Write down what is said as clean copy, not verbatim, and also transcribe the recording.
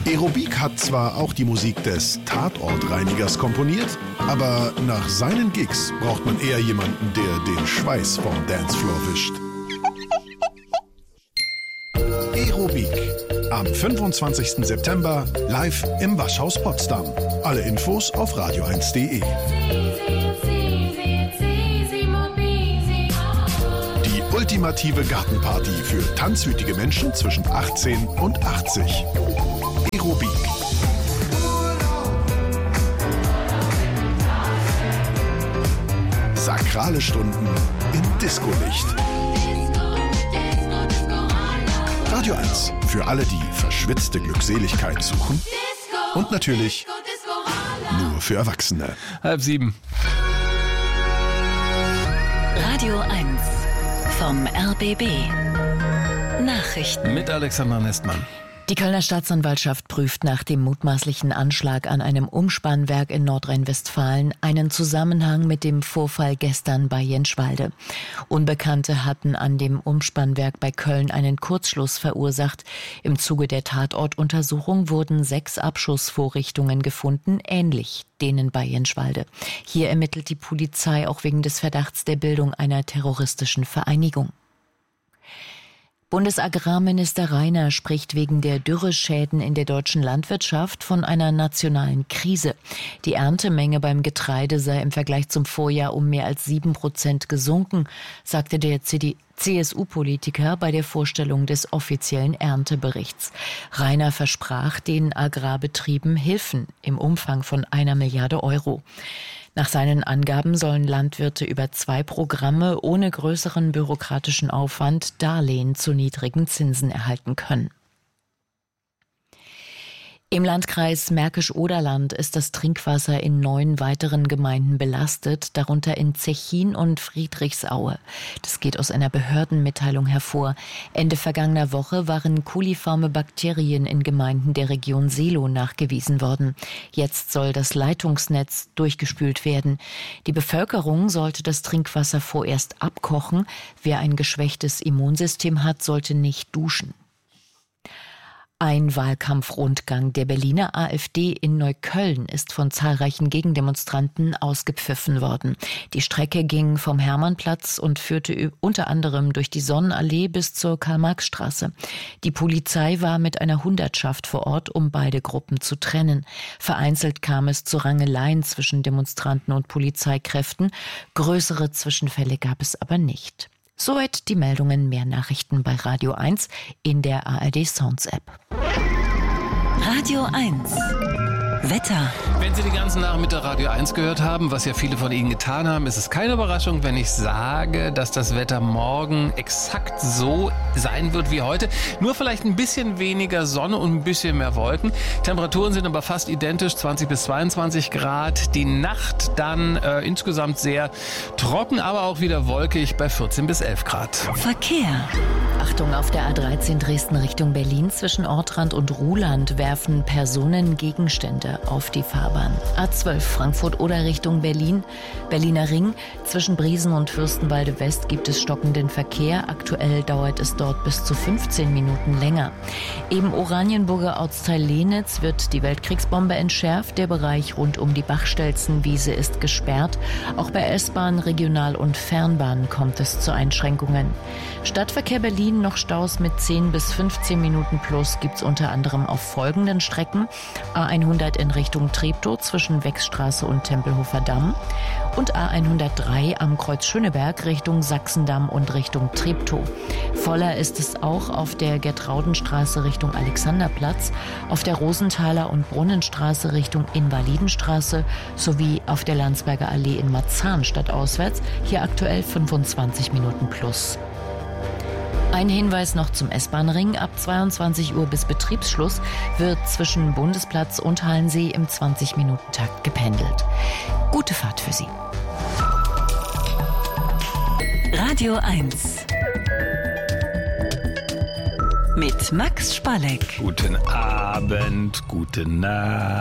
Aerobik hat zwar auch die Musik des Tatortreinigers komponiert, aber nach seinen Gigs braucht man eher jemanden, der den Schweiß vom Dancefloor wischt. Aerobik. Am 25. September live im Waschhaus Potsdam. Alle Infos auf radio1.de. Die ultimative Gartenparty für tanzwütige Menschen zwischen 18 und 80. Aerobik. Sakrale Stunden im Discolicht. Radio 1 für alle, die verschwitzte Glückseligkeit suchen. Und natürlich nur für Erwachsene. 6:30. Radio 1 vom RBB. Nachrichten Mit Alexander Nestmann. Die Kölner Staatsanwaltschaft prüft nach dem mutmaßlichen Anschlag an einem Umspannwerk in Nordrhein-Westfalen einen Zusammenhang mit dem Vorfall gestern bei Jenschwalde. Unbekannte hatten an dem Umspannwerk bei Köln einen Kurzschluss verursacht. Im Zuge der Tatortuntersuchung wurden 6 Abschussvorrichtungen gefunden, ähnlich denen bei Jenschwalde. Hier ermittelt die Polizei auch wegen des Verdachts der Bildung einer terroristischen Vereinigung. Bundesagrarminister Rainer spricht wegen der Dürreschäden in der deutschen Landwirtschaft von einer nationalen Krise. Die Erntemenge beim Getreide sei im Vergleich zum Vorjahr um mehr als 7% gesunken, sagte der CSU-Politiker bei der Vorstellung des offiziellen Ernteberichts. Rainer versprach den Agrarbetrieben Hilfen im Umfang von 1 Milliarde Euro. Nach seinen Angaben sollen Landwirte über 2 Programme ohne größeren bürokratischen Aufwand Darlehen zu niedrigen Zinsen erhalten können. Im Landkreis Märkisch-Oderland ist das Trinkwasser in 9 weiteren Gemeinden belastet, darunter in Zechin und Friedrichsaue. Das geht aus einer Behördenmitteilung hervor. Ende vergangener Woche waren coliforme Bakterien in Gemeinden der Region Seelow nachgewiesen worden. Jetzt soll das Leitungsnetz durchgespült werden. Die Bevölkerung sollte das Trinkwasser vorerst abkochen. Wer ein geschwächtes Immunsystem hat, sollte nicht duschen. Ein Wahlkampfrundgang der Berliner AfD in Neukölln ist von zahlreichen Gegendemonstranten ausgepfiffen worden. Die Strecke ging vom Hermannplatz und führte unter anderem durch die Sonnenallee bis zur Karl-Marx-Straße. Die Polizei war mit einer Hundertschaft vor Ort, um beide Gruppen zu trennen. Vereinzelt kam es zu Rangeleien zwischen Demonstranten und Polizeikräften. Größere Zwischenfälle gab es aber nicht. Soweit die Meldungen. Mehr Nachrichten bei Radio 1 in der ARD Sounds App. Radio 1 Wetter. Wenn Sie den ganzen Nachmittag Radio 1 gehört haben, was ja viele von Ihnen getan haben, ist es keine Überraschung, wenn ich sage, dass das Wetter morgen exakt so sein wird wie heute. Nur vielleicht ein bisschen weniger Sonne und ein bisschen mehr Wolken. Temperaturen sind aber fast identisch, 20 bis 22 Grad. Die Nacht dann insgesamt sehr trocken, aber auch wieder wolkig bei 14 bis 11 Grad. Verkehr. Achtung, auf der A13 Dresden Richtung Berlin zwischen Ortrand und Ruhland werfen Personen Gegenstände auf die Fahrbahn. A12 Frankfurt oder Richtung Berlin, Berliner Ring. Zwischen Briesen und Fürstenwalde West gibt es stockenden Verkehr. Aktuell dauert es dort bis zu 15 Minuten länger. Im Oranienburger Ortsteil Lehnitz wird die Weltkriegsbombe entschärft. Der Bereich rund um die Bachstelzenwiese ist gesperrt. Auch bei S-Bahn, Regional- und Fernbahn kommt es zu Einschränkungen. Stadtverkehr Berlin, noch Staus mit 10 bis 15 Minuten plus gibt's unter anderem auf folgenden Strecken: A100 in Richtung Treptow zwischen Wechsstraße und Tempelhofer Damm und A103 am Kreuz Schöneberg Richtung Sachsendamm und Richtung Treptow. Voller ist es auch auf der Gertraudenstraße Richtung Alexanderplatz, auf der Rosenthaler und Brunnenstraße Richtung Invalidenstraße sowie auf der Landsberger Allee in Marzahn stadtauswärts, hier aktuell 25 Minuten plus. Ein Hinweis noch zum S-Bahn-Ring. Ab 22 Uhr bis Betriebsschluss wird zwischen Bundesplatz und Hallensee im 20-Minuten-Takt gependelt. Gute Fahrt für Sie. Radio 1 mit Max Spalleck. Guten Abend, gute Nacht.